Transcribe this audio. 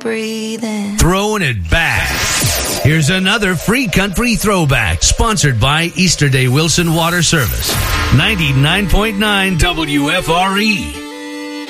breathing. Throwing it back. Here's another free country throwback, sponsored by Easterday Wilson Water Service. 99.9 WFRE.